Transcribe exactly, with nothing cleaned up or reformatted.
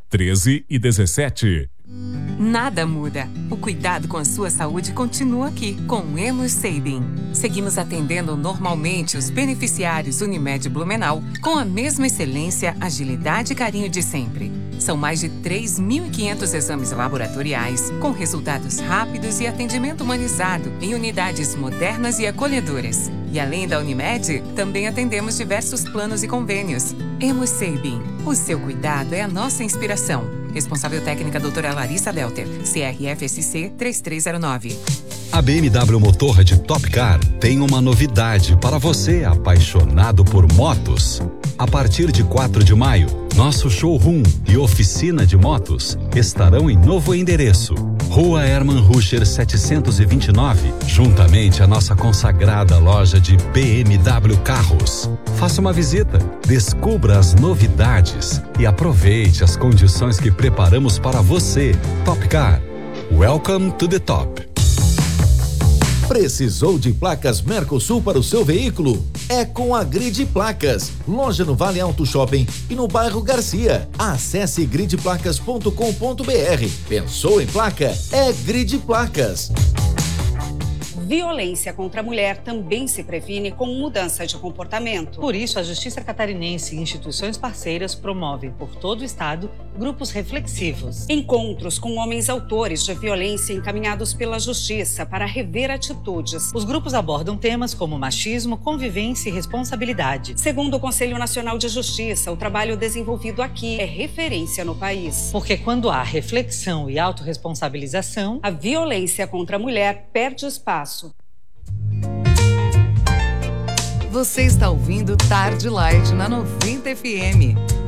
treze e dezessete. Nada muda. O cuidado com a sua saúde continua aqui, com o Hemus Sabin. Seguimos atendendo normalmente os beneficiários Unimed Blumenau com a mesma excelência, agilidade e carinho de sempre. São mais de três mil e quinhentos exames laboratoriais, com resultados rápidos e atendimento humanizado em unidades modernas e acolhedoras. E além da Unimed, também atendemos diversos planos e convênios. Hemus Sabin. O seu cuidado é a nossa inspiração. Responsável técnica doutora Larissa Delter, C R F S C três três zero nove. A B M W Motorrad Top Car tem uma novidade para você apaixonado por motos. A partir de quatro de maio, nosso showroom e oficina de motos estarão em novo endereço. Rua Hermann Ruscher setecentos e vinte e nove, juntamente à nossa consagrada loja de B M W Carros. Faça uma visita, descubra as novidades e aproveite as condições que preparamos para você. Top Car. Welcome to the top. Precisou de placas Mercosul para o seu veículo? É com a Grid Placas. Loja no Vale Auto Shopping e no bairro Garcia. Acesse grid placas ponto com ponto br. Pensou em placa? É Grid Placas. Violência contra a mulher também se previne com mudança de comportamento. Por isso, a Justiça Catarinense e instituições parceiras promovem por todo o estado grupos reflexivos. Encontros com homens autores de violência encaminhados pela Justiça para rever atitudes. Os grupos abordam temas como machismo, convivência e responsabilidade. Segundo o Conselho Nacional de Justiça, o trabalho desenvolvido aqui é referência no país. Porque quando há reflexão e autorresponsabilização, a violência contra a mulher perde espaço. Você está ouvindo Tarde Light na noventa F M.